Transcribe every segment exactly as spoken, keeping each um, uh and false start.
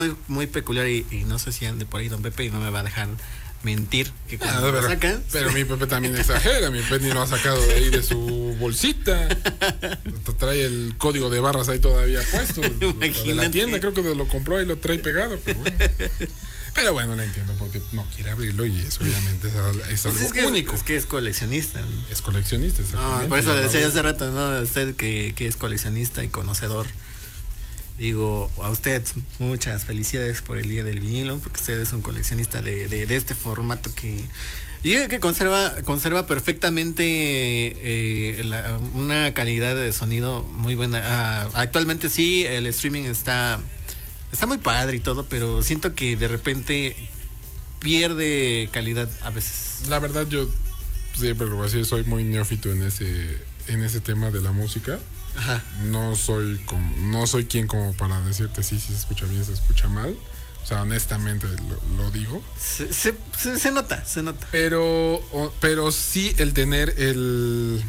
muy, muy peculiar y, y no sé si ande por ahí don Pepe y no me va a dejar mentir que Ah, cuando lo pero, sacan. pero mi Pepe también exagera, mi Pepe ni lo ha sacado de ahí de su bolsita. Trae el código de barras ahí todavía puesto. De la tienda, creo que lo compró y lo trae pegado, pero bueno. Pero bueno, lo entiendo porque no quiere abrirlo y eso obviamente es, es algo pues es que, único. Es que es coleccionista. Es coleccionista, no, por eso le decía hace rato, ¿no? Usted que, que es coleccionista y conocedor. Digo, a usted muchas felicidades por el día del vinilo, porque usted es un coleccionista de, de, de este formato que yo creo que conserva conserva perfectamente eh, la, una calidad de sonido muy buena. Ah, actualmente sí, el streaming está está muy padre y todo, pero siento que de repente pierde calidad a veces. La verdad yo siempre lo voy a decir, soy muy neófito en ese en ese tema de la música. Ajá. No soy como, no soy quien como para decirte sí, si se escucha bien, se escucha mal. O sea, honestamente lo, lo digo. Se, se, se, se nota, se nota. Pero, o, pero sí el tener el,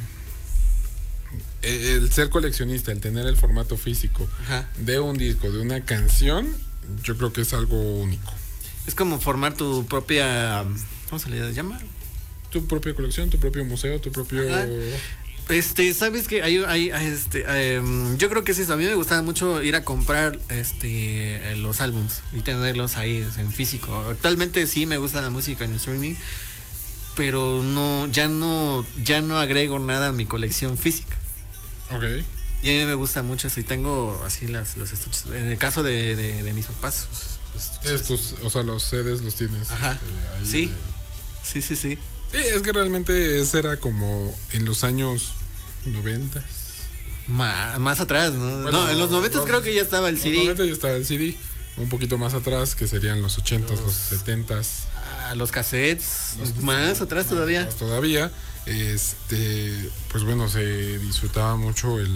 el ser coleccionista, el tener el formato físico Ajá. de un disco, de una canción, yo creo que es algo único. Es como formar tu propia, ¿cómo se le llama? Tu propia colección, tu propio museo, tu propio... Ajá. Este, ¿sabes qué? Hay, hay, hay, este, um, yo creo que es eso. A mí me gustaba mucho ir a comprar este los álbums y tenerlos ahí en físico. Actualmente sí me gusta la música en streaming, pero no, ya no, ya no agrego nada a mi colección física. Ok. Y a mí me gusta mucho eso y tengo así las, los estuches. En el caso de, de, de mis papás. Estos, o sea, los C Ds los tienes. Ajá. Este, ahí Sí. de... Sí, sí, sí. Sí, es que realmente ese era como en los años noventa. Más, más atrás, ¿no? Bueno, no, en los noventas no, creo que ya estaba el C D. En los noventa ya estaba el C D. Un poquito más atrás, que serían los ochentas, los setentas. Ah, los cassettes. Los más atrás más todavía. atrás todavía. Este, pues bueno, se disfrutaba mucho el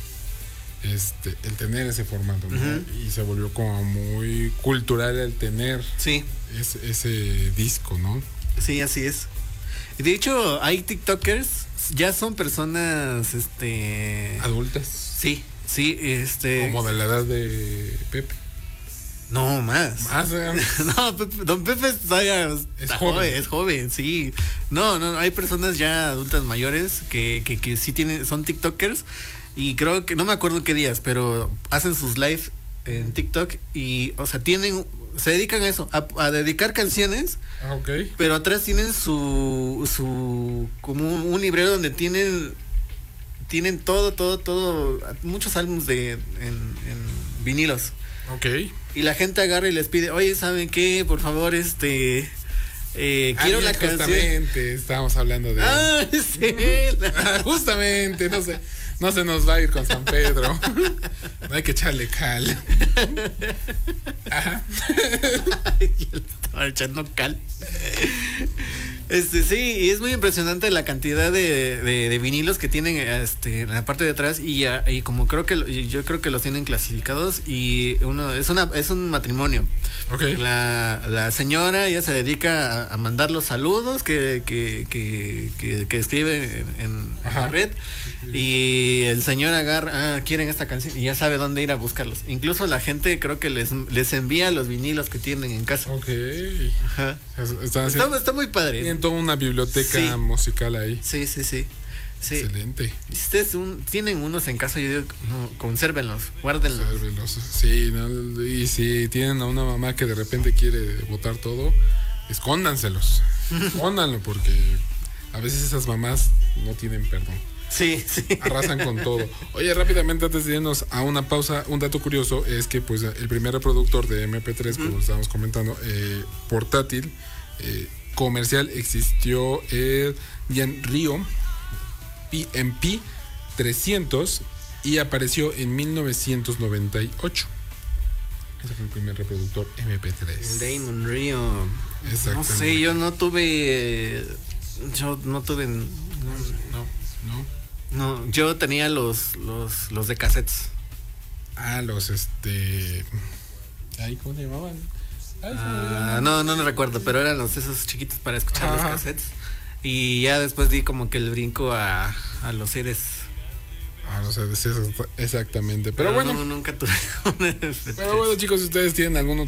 este el tener ese formato, ¿no? Uh-huh. Y se volvió como muy cultural el tener sí. ese, ese disco, ¿no? Sí, así es. De hecho, hay TikTokers, ya son personas, este... adultas. Sí, sí, este... Como de la edad de Pepe. No, más. Más, eh. No, Pepe, don Pepe todavía es joven. joven, es joven, sí. No, no, hay personas ya adultas mayores que, que, que sí tienen, son TikTokers y creo que, no me acuerdo qué días, pero hacen sus live en TikTok y, o sea, tienen... se dedican a eso, a, a dedicar canciones. Ah, okay. Pero atrás tienen su su como un, un librero donde tienen tienen todo, todo, todo, muchos álbumes de en, en vinilos. Okay. Y la gente agarra y les pide, oye, ¿saben qué? Por favor, este eh, quiero ah, la canción. Justamente, estábamos hablando de. Ah, sí. Justamente, no sé. No se nos va a ir con San Pedro. No hay que echarle cal. Ajá. Yo le estaba echando cal. Este, sí, y es muy impresionante la cantidad de, de, de vinilos que tienen este, en la parte de atrás y, y como creo que yo creo que los tienen clasificados y uno es una es un matrimonio. Okay. La, la señora ya se dedica a, a mandar los saludos que, que, que, que, que escribe en, en la red y el señor agarra, ah, quieren esta canción y ya sabe dónde ir a buscarlos. Incluso la gente creo que les, les envía los vinilos que tienen en casa. Ok. Ajá. Está, está, está muy padre. Tienen toda una biblioteca sí. musical ahí. Sí, sí, sí. Sí. Excelente. Si ustedes un, tienen unos en casa, yo digo, no, consérvenlos, guárdenlos. Consérvenlos. Sí, ¿no? Y si tienen a una mamá que de repente quiere botar todo, escóndanselos. Escóndanlo, porque a veces esas mamás no tienen perdón. Sí, sí. Arrasan con todo. Oye, rápidamente antes de irnos a una pausa, un dato curioso es que pues el primer reproductor de eme pe tres, como mm. estábamos comentando, eh, portátil, eh, comercial, existió el Yanrio P M P trescientos y apareció en mil novecientos noventa y ocho. Ese fue el primer reproductor eme pe tres. El Damon Rio. Exacto. No sé, yo no tuve. Yo no tuve. No, no. ¿No? No, yo tenía los, los, los de cassettes. Ah, los este. Ay, ¿cómo se llamaban? Ay, ah, no, no me recuerdo, pero eran los esos chiquitos para escuchar ah. los cassettes. Y ya después di como que el brinco a, a los C Ds. A los C Ds, exactamente. Pero, pero bueno. No, nunca tuve. Pero bueno, chicos, si ustedes tienen algún